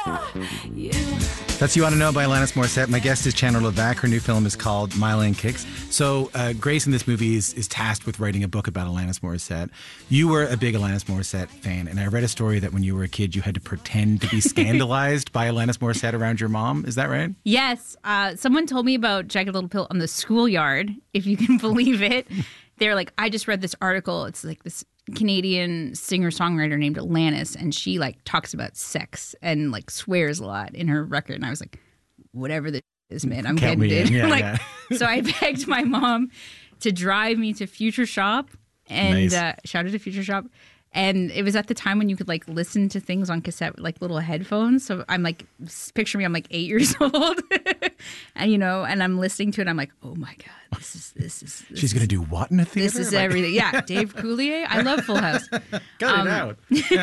You. That's You Ought to Know by Alanis Morissette. My guest is Chandler Levac. Her new film is called My Lane Kicks. So Grace in this movie is tasked with writing a book about Alanis Morissette. You were a big Alanis Morissette fan, and I read a story that when you were a kid, you had to pretend to be scandalized by Alanis Morissette around your mom. Is that right? Yes. Someone told me about Jagged Little Pill on the schoolyard, if you can believe it. They're like, I just read this article. It's like this Canadian singer-songwriter named Alanis, and she like talks about sex and like swears a lot in her record. And I was like, whatever this is, man, I'm Count getting me it. in. Yeah, like, yeah. So I begged my mom to drive me to Future Shop, and Nice. shout out to Future Shop. And it was at the time when you could like listen to things on cassette with like little headphones. So I'm like, picture me, I'm like 8 years old, and and I'm listening to it. I'm like, oh my god, this is. She's going to do what in a theater? This is Like, everything. Yeah, Dave Coulier. I love Full House. Cut it out.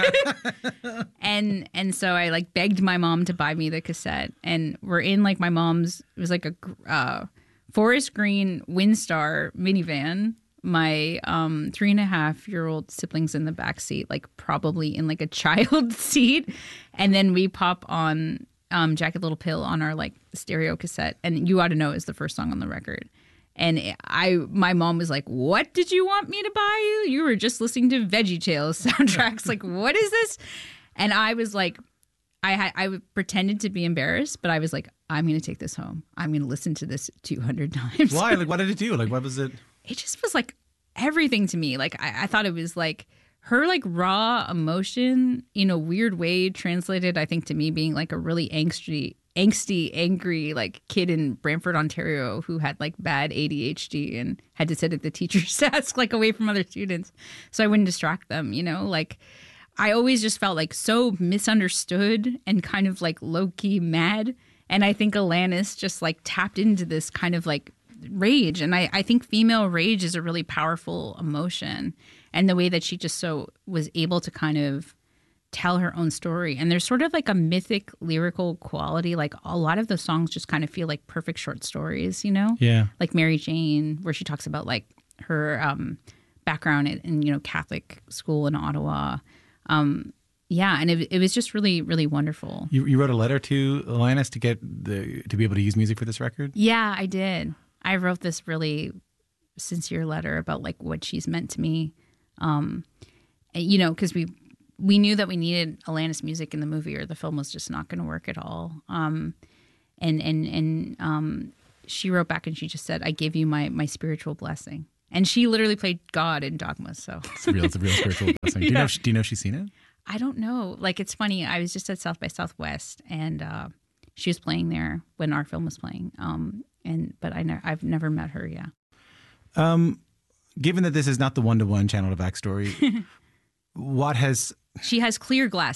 And so I like begged my mom to buy me the cassette, and we're in like my mom's. It was like a forest green Windstar minivan. My 3.5-year-old siblings in the back seat, like probably in like a child seat, and then we pop on Jagged Little Pill on our like stereo cassette, and You Ought to Know is the first song on the record. And my mom was like, "What did you want me to buy you? You were just listening to Veggie Tales soundtracks. Like, what is this?" And I was like, I pretended to be embarrassed, but I was like, I'm going to take this home. I'm going to listen to this 200 times. Why? Like, what did it do? Like, what was it? It just was like everything to me. Like, I thought it was like her like raw emotion in a weird way translated, I think, to me being like a really angsty, angry like kid in Brantford, Ontario who had like bad ADHD and had to sit at the teacher's desk like away from other students so I wouldn't distract them, like I always just felt like so misunderstood and kind of like low-key mad. And I think Alanis just like tapped into this kind of like rage. And I think female rage is a really powerful emotion. And the way that she just so was able to kind of tell her own story. And there's sort of like a mythic lyrical quality. Like a lot of the songs just kind of feel like perfect short stories, Yeah. Like Mary Jane, where she talks about like her background in Catholic school in Ottawa. Yeah, and it was just really, really wonderful. You wrote a letter to Alanis to get to be able to use music for this record? Yeah, I did. I wrote this really sincere letter about like what she's meant to me. Because we knew that we needed Alanis music in the movie or the film was just not going to work at all. And she wrote back and she just said, "I give you my spiritual blessing." And she literally played God in Dogma. So It's a real spiritual blessing. Do you know if she's seen it? I don't know. Like, it's funny. I was just at South by Southwest, and she was playing there when our film was playing. But I've never met her. Yeah. Given that this is not the one-to-one Channel to Back story, what has She has clear glass